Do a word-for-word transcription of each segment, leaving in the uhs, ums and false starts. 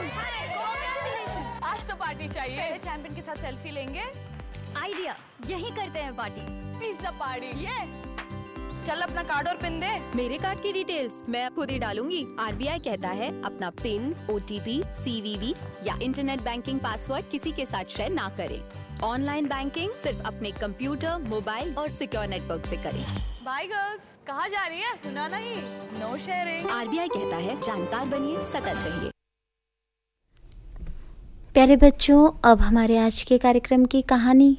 आज तो पार्टी चाहिए। पहले चैंपियन के साथ सेल्फी लेंगे। आइडिया, यही करते हैं पार्टी। Pizza party. ये चल अपना कार्ड और पिन दे। मेरे कार्ड की डिटेल्स मैं खुद ही डालूंगी। आरबीआई कहता है अपना पिन, ओटीपी, सीवीवी या इंटरनेट बैंकिंग पासवर्ड किसी के साथ शेयर ना करें। ऑनलाइन बैंकिंग सिर्फ अपने कंप्यूटर, मोबाइल और सिक्योर नेटवर्क से करें। बाय गर्ल्स, कहाँ जा रही है? सुना नहीं? No sharing. आरबीआई कहता है जानकार बनिए, सतर्क रहिए। प्यारे बच्चों, अब हमारे आज के कार्यक्रम की कहानी।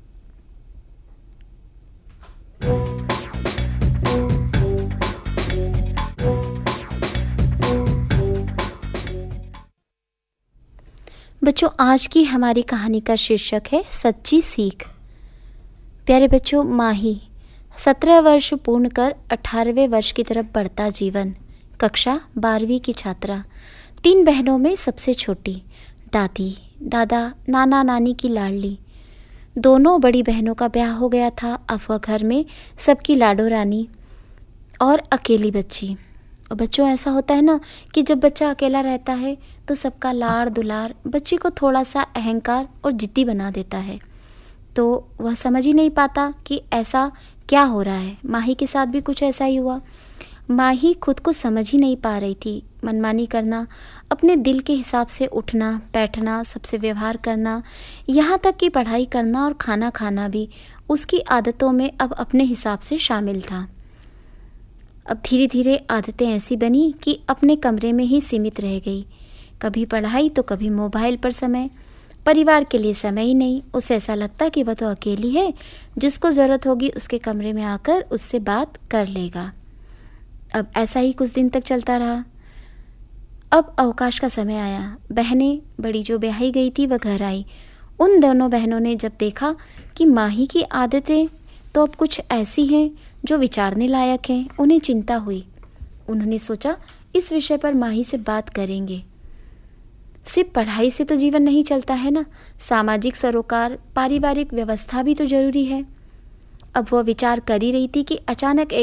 बच्चों, आज की हमारी कहानी का शीर्षक है सच्ची सीख। प्यारे बच्चों, माही सत्रह वर्ष पूर्ण कर अठारहवें वर्ष की तरफ बढ़ता जीवन। कक्षा बारहवीं की छात्रा। तीन बहनों में सबसे छोटी। दादी, दादा, नाना नानी की लाडली। दोनों बड़ी बहनों का ब्याह हो गया था। अब वह घर में सबकी लाडो रानी और अकेली बच्ची। और बच्चों, ऐसा होता है ना कि जब बच्चा अकेला रहता है तो सबका लाड़ दुलार बच्ची को थोड़ा सा अहंकार और जिद्दी बना देता है। तो वह समझ ही नहीं पाता कि ऐसा क्या हो रहा है। माही के साथ भी कुछ ऐसा ही हुआ। माही खुद को समझ ही नहीं पा रही थी। मनमानी करना, अपने दिल के हिसाब से उठना बैठना, सबसे व्यवहार करना, यहाँ तक कि पढ़ाई करना और खाना खाना भी उसकी आदतों में अब अपने हिसाब से शामिल था। अब धीरे धीरे आदतें ऐसी बनी कि अपने कमरे में ही सीमित रह गई। कभी पढ़ाई तो कभी मोबाइल पर समय। परिवार के लिए समय ही नहीं। उसे ऐसा लगता कि वह तो अकेली है, जिसको ज़रूरत होगी उसके कमरे में आकर उससे बात कर लेगा। अब ऐसा ही कुछ दिन तक चलता रहा। अब अवकाश का समय आया। बहनें, बड़ी जो ब्याही गई थी वह घर आई। उन दोनों बहनों ने जब देखा कि माही की आदतें तो अब कुछ ऐसी हैं जो विचारने लायक हैं, उन्हें चिंता हुई। उन्होंने सोचा इस विषय पर माही से बात करेंगे। सिर्फ पढ़ाई से तो जीवन नहीं चलता है ना, सामाजिक सरोकार, पारिवारिक व्यवस्था भी तो जरूरी है। अब वह विचार कर ही रही थी कि अचानक एक